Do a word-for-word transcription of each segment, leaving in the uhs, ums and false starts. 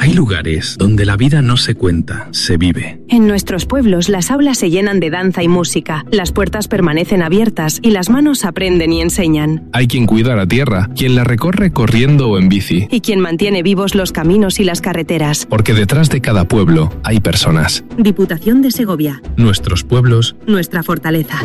Hay lugares donde la vida no se cuenta, se vive. En nuestros pueblos las aulas se llenan de danza y música, las puertas permanecen abiertas y las manos aprenden y enseñan. Hay quien cuida la tierra, quien la recorre corriendo o en bici. Y quien mantiene vivos los caminos y las carreteras. Porque detrás de cada pueblo hay personas. Diputación de Segovia. Nuestros pueblos. Nuestra fortaleza.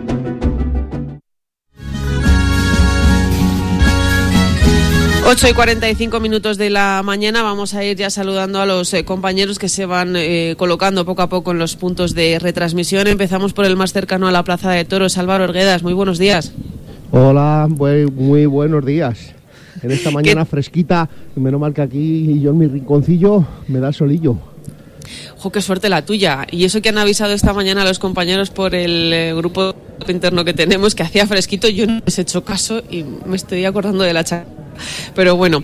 ocho y cuarenta y cinco minutos de la mañana. Vamos a ir ya saludando a los eh, compañeros que se van eh, colocando poco a poco en los puntos de retransmisión. Empezamos por el más cercano a la Plaza de Toros. Álvaro Orguedas, muy buenos días. Hola, muy, muy buenos días. En esta mañana ¿Qué? fresquita, menos mal que aquí yo en mi rinconcillo me da el solillo. ¡Jo, qué suerte la tuya! Y eso que han avisado esta mañana a los compañeros por el eh, grupo interno que tenemos, que hacía fresquito, yo no les he hecho caso y me estoy acordando de la chaca. Pero bueno,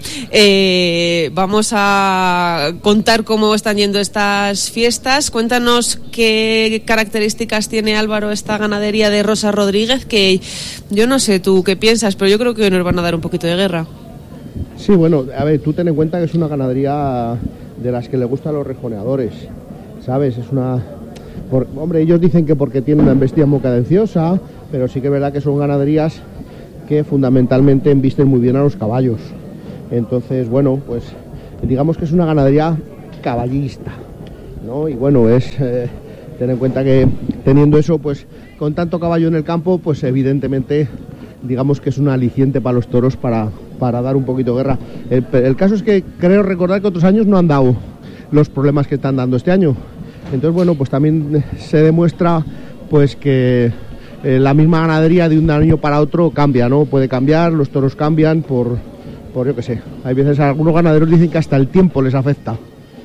eh, vamos a contar cómo están yendo estas fiestas. Cuéntanos qué características tiene, Álvaro, esta ganadería de Rosa Rodríguez, que yo no sé tú qué piensas, pero yo creo que hoy nos van a dar un poquito de guerra. Sí, bueno, a ver, tú ten en cuenta que es una ganadería de las que le gustan los rejoneadores, ¿sabes? Es una... Por, hombre, ellos dicen que porque tienen una embestida muy cadenciosa, pero sí que es verdad que son ganaderías que fundamentalmente embisten muy bien a los caballos. Entonces, bueno, pues digamos que es una ganadería caballista, ¿no? Y bueno, es eh, ten en cuenta que teniendo eso, pues con tanto caballo en el campo, pues evidentemente digamos que es un aliciente para los toros para, para dar un poquito de guerra. El, el caso es que creo recordar que otros años no han dado los problemas que están dando este año. Entonces, bueno, pues también se demuestra pues que Eh, la misma ganadería de un año para otro cambia, ¿no? Puede cambiar, los toros cambian por, por yo qué sé. Hay veces algunos ganaderos dicen que hasta el tiempo les afecta.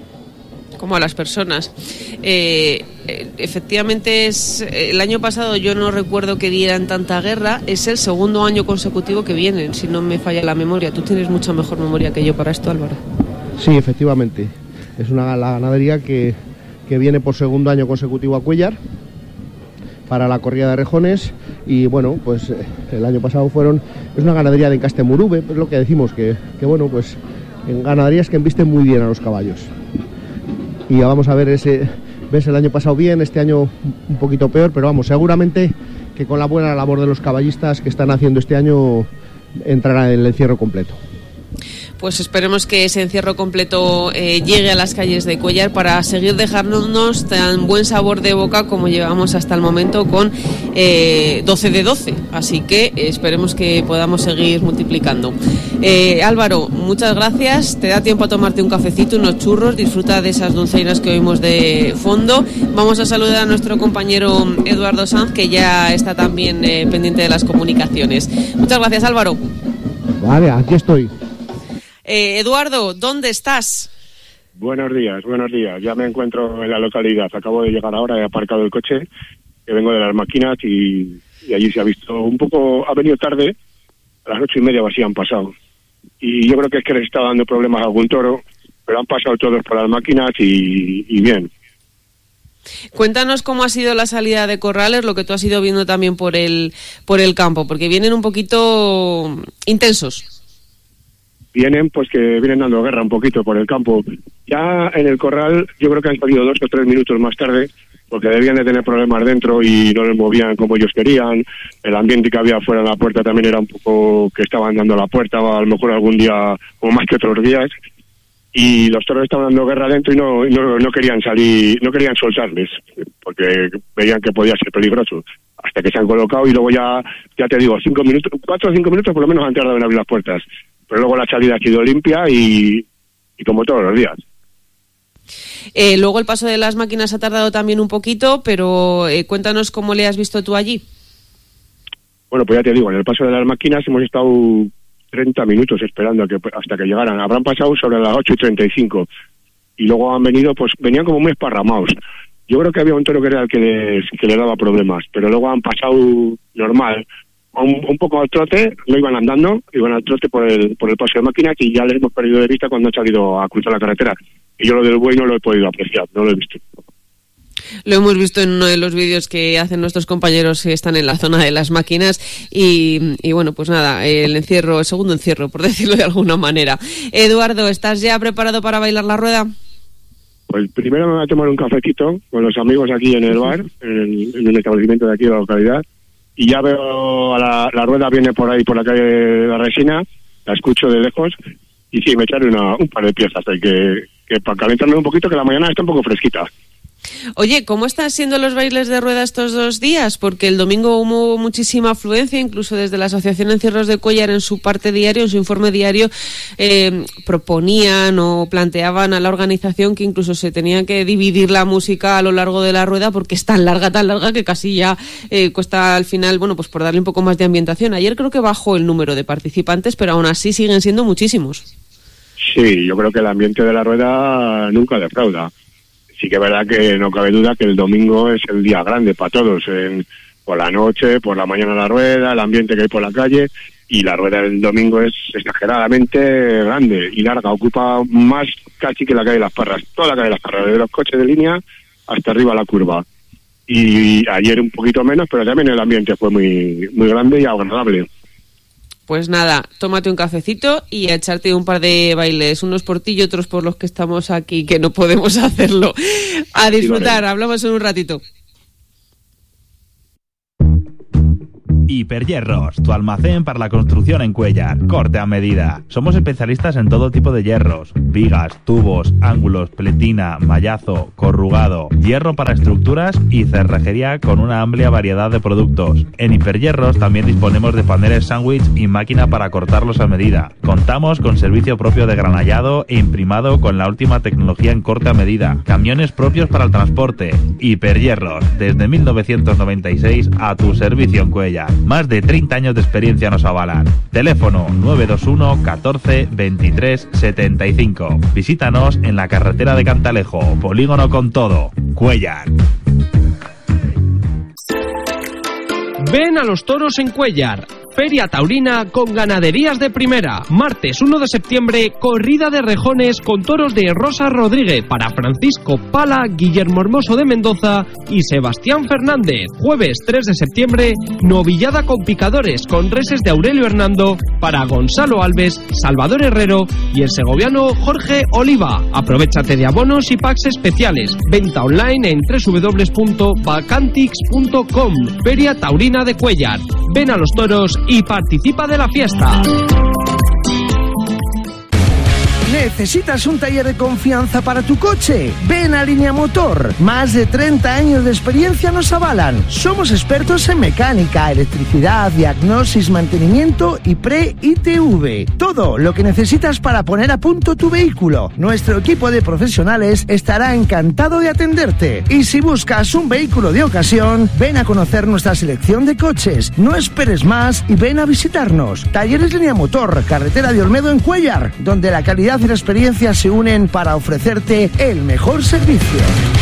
Como a las personas. Eh, efectivamente, es el año pasado yo no recuerdo que dieran tanta guerra. Es el segundo año consecutivo que vienen, si no me falla la memoria. Tú tienes mucha mejor memoria que yo para esto, Álvaro. Sí, efectivamente. Es una la ganadería que, que viene por segundo año consecutivo a Cuéllar para la corrida de rejones. Y bueno, pues el año pasado fueron, es una ganadería de encaste murube, es lo que decimos, que, que bueno, pues en ganaderías que embisten muy bien a los caballos. Y ya vamos a ver ese, ves el año pasado bien, este año un poquito peor, pero vamos, seguramente que con la buena labor de los caballistas que están haciendo este año entrará en el encierro completo. Pues esperemos que ese encierro completo eh, llegue a las calles de Cuéllar para seguir dejándonos tan buen sabor de boca como llevamos hasta el momento con eh, doce de doce. Así que eh, esperemos que podamos seguir multiplicando. Eh, Álvaro, muchas gracias. Te da tiempo a tomarte un cafecito, unos churros. Disfruta de esas dulzainas que oímos de fondo. Vamos a saludar a nuestro compañero Eduardo Sanz, que ya está también eh, pendiente de las comunicaciones. Muchas gracias, Álvaro. Vale, aquí estoy. Eh, Eduardo, ¿dónde estás? Buenos días, buenos días. Ya me encuentro en la localidad. Acabo de llegar ahora, he aparcado el coche, que vengo de las máquinas y, y allí se ha visto un poco, ha venido tarde, a las ocho y media o así han pasado. Y yo creo que es que les está dando problemas a algún toro, pero han pasado todos por las máquinas y, y bien. Cuéntanos cómo ha sido la salida de corrales, lo que tú has ido viendo también por el, por el campo, porque vienen un poquito intensos. Vienen, pues que vienen dando guerra un poquito por el campo. Ya en el corral yo creo que han salido dos o tres minutos más tarde, porque debían de tener problemas dentro y no les movían como ellos querían. El ambiente que había fuera de la puerta también era un poco que estaban dando la puerta, a lo mejor algún día como más que otros días. Y los toros estaban dando guerra dentro y no, no, no querían salir, no querían soltarles, porque veían que podía ser peligroso. Hasta que se han colocado y luego ya, ya te digo, cinco minutos, cuatro o cinco minutos por lo menos han tardado en abrir las puertas. Pero luego la salida ha sido limpia y, y como todos los días. Eh, luego el paso de las máquinas ha tardado también un poquito, pero eh, cuéntanos cómo le has visto tú allí. Bueno, pues ya te digo, en el paso de las máquinas hemos estado treinta minutos esperando a que, hasta que llegaran. Habrán pasado sobre las ocho y treinta y cinco. Y luego han venido, pues venían como muy esparramados. Yo creo que había un toro que era el que les, que les daba problemas, pero luego han pasado normal. Un, un poco al trote, no iban andando, iban al trote por el por el paso de máquinas y ya les hemos perdido de vista cuando han salido a cruzar la carretera. Y yo lo del buey no lo he podido apreciar, no lo he visto. Lo hemos visto en uno de los vídeos que hacen nuestros compañeros que están en la zona de las máquinas y, y bueno, pues nada, el encierro, el segundo encierro, por decirlo de alguna manera. Eduardo, ¿estás ya preparado para bailar la rueda? Pues primero me voy a tomar un cafecito con los amigos aquí en el bar, en, en el establecimiento de aquí de la localidad, y ya veo a la, la rueda viene por ahí, por la calle de la Resina, la escucho de lejos, y sí, me echaré una, un par de piezas, hay que, que para calentarme un poquito, que la mañana está un poco fresquita. Oye, ¿cómo están siendo los bailes de rueda estos dos días? Porque el domingo hubo muchísima afluencia, incluso desde la Asociación Encierros de Cuéllar en su parte diario, en su informe diario, eh, proponían o planteaban a la organización que incluso se tenía que dividir la música a lo largo de la rueda porque es tan larga, tan larga que casi ya eh, cuesta al final, bueno, pues por darle un poco más de ambientación. Ayer creo que bajó el número de participantes, pero aún así siguen siendo muchísimos. Sí, yo creo que el ambiente de la rueda nunca defrauda. Sí que es verdad que no cabe duda que el domingo es el día grande para todos, en, por la noche, por la mañana la rueda, el ambiente que hay por la calle, y la rueda del domingo es exageradamente grande y larga, ocupa más casi que la calle de las Parras, toda la calle de las Parras, desde los coches de línea hasta arriba la curva. Y ayer un poquito menos, pero también el ambiente fue muy, muy grande y agradable. Pues nada, tómate un cafecito y a echarte un par de bailes, unos por ti y otros por los que estamos aquí, que no podemos hacerlo. A disfrutar, hablamos en un ratito. Hiperhierros, tu almacén para la construcción en Cuéllar. Corte a medida. Somos especialistas en todo tipo de hierros: vigas, tubos, ángulos, pletina, mallazo, corrugado, hierro para estructuras y cerrajería con una amplia variedad de productos. En Hiperhierros también disponemos de paneles sándwich y máquina para cortarlos a medida. Contamos con servicio propio de granallado e imprimado con la última tecnología en corte a medida. Camiones propios para el transporte. Hiperhierros, desde mil novecientos noventa y seis a tu servicio en Cuéllar. Más de treinta años de experiencia nos avalan. Teléfono nueve dos uno catorce veintitrés setenta y cinco. Visítanos en la carretera de Cantalejo, Polígono Con Todo, Cuéllar. Ven a los toros en Cuéllar. Feria taurina con ganaderías de primera. Martes uno de septiembre, corrida de rejones con toros de Rosa Rodríguez para Francisco Pala, Guillermo Hermoso de Mendoza y Sebastián Fernández. Jueves tres de septiembre, novillada con picadores con reses de Aurelio Hernando para Gonzalo Alves, Salvador Herrero y el segoviano Jorge Oliva. Aprovéchate de abonos y packs especiales. Venta online en doble u doble u doble u punto bacantix punto com. Feria taurina de Cuéllar. Ven a los toros y participa de la fiesta. ¿Necesitas un taller de confianza para tu coche? Ven a Línea Motor. Más de treinta años de experiencia nos avalan. Somos expertos en mecánica, electricidad, diagnosis, mantenimiento y pre-I T V. Todo lo que necesitas para poner a punto tu vehículo. Nuestro equipo de profesionales estará encantado de atenderte. Y si buscas un vehículo de ocasión, ven a conocer nuestra selección de coches. No esperes más y ven a visitarnos. Talleres Línea Motor, carretera de Olmedo en Cuéllar, donde la calidad y la experiencia se unen para ofrecerte el mejor servicio.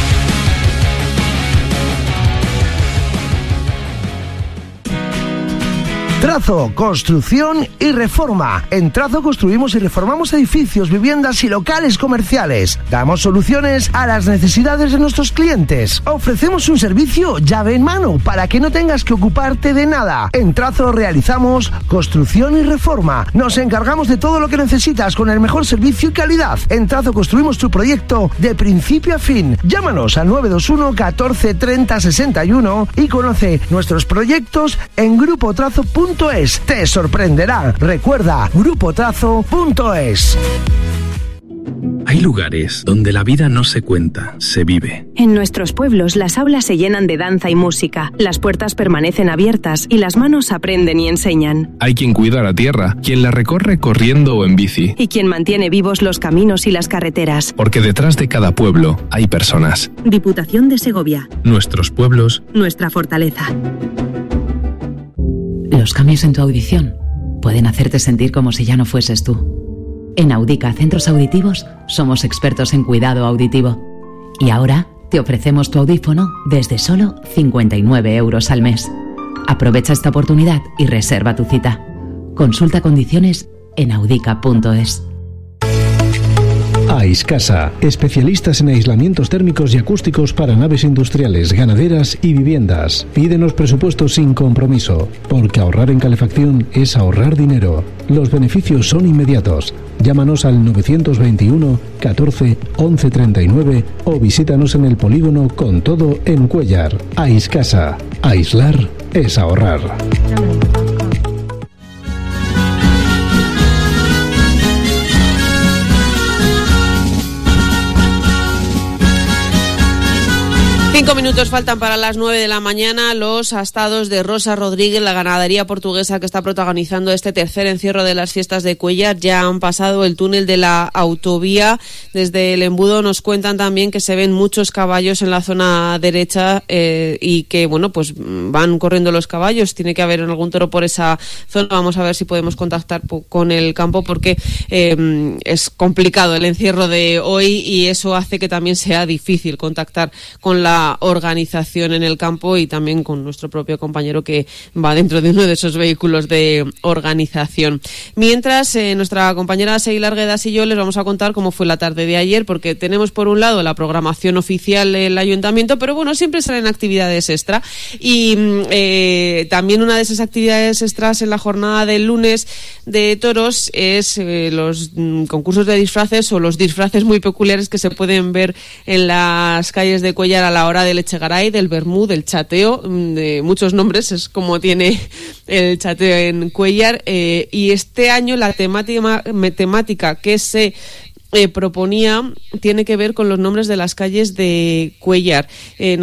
Trazo, construcción y reforma. En Trazo construimos y reformamos edificios, viviendas y locales comerciales. Damos soluciones a las necesidades de nuestros clientes. Ofrecemos un servicio llave en mano para que no tengas que ocuparte de nada. En Trazo realizamos construcción y reforma. Nos encargamos de todo lo que necesitas con el mejor servicio y calidad. En Trazo construimos tu proyecto de principio a fin. Llámanos al nueve dos uno catorce treinta sesenta y uno y conoce nuestros proyectos en grupo trazo punto es. Te sorprenderá. Recuerda, grupo trazo punto es. Hay lugares donde la vida no se cuenta, se vive. En nuestros pueblos las aulas se llenan de danza y música, las puertas permanecen abiertas y las manos aprenden y enseñan. Hay quien cuida la tierra, quien la recorre corriendo o en bici. Y quien mantiene vivos los caminos y las carreteras. Porque detrás de cada pueblo hay personas. Diputación de Segovia. Nuestros pueblos. Nuestra fortaleza. Los cambios en tu audición pueden hacerte sentir como si ya no fueses tú. En Audica Centros Auditivos somos expertos en cuidado auditivo. Y ahora te ofrecemos tu audífono desde solo cincuenta y nueve euros al mes. Aprovecha esta oportunidad y reserva tu cita. Consulta condiciones en audica punto es. Aiscasa, especialistas en aislamientos térmicos y acústicos para naves industriales, ganaderas y viviendas. Pídenos presupuestos sin compromiso, porque ahorrar en calefacción es ahorrar dinero. Los beneficios son inmediatos. Llámanos al novecientos veintiuno catorce once treinta y nueve o visítanos en el polígono Con Todo en Cuéllar. Aiscasa. Aislar es ahorrar. Cinco minutos faltan para las nueve de la mañana. Los astados de Rosa Rodríguez, la ganadería portuguesa que está protagonizando este tercer encierro de las fiestas de Cuéllar, ya han pasado el túnel de la autovía. Desde el embudo nos cuentan también que se ven muchos caballos en la zona derecha eh, y que, bueno, pues van corriendo los caballos. Tiene que haber algún toro por esa zona. Vamos a ver si podemos contactar con el campo porque eh, es complicado el encierro de hoy y eso hace que también sea difícil contactar con la organización en el campo y también con nuestro propio compañero que va dentro de uno de esos vehículos de organización. Mientras, eh, nuestra compañera Seila Arguedas y yo les vamos a contar cómo fue la tarde de ayer, porque tenemos por un lado la programación oficial del ayuntamiento, pero bueno, siempre salen actividades extra y eh, también una de esas actividades extras en la jornada del lunes de toros es eh, los mm, concursos de disfraces o los disfraces muy peculiares que se pueden ver en las calles de Cuéllar a la hora del Echegaray, del vermú, del chateo, de muchos nombres, es como tiene el chateo en Cuéllar, eh, y este año la temática, temática que se eh, proponía tiene que ver con los nombres de las calles de Cuéllar. Eh,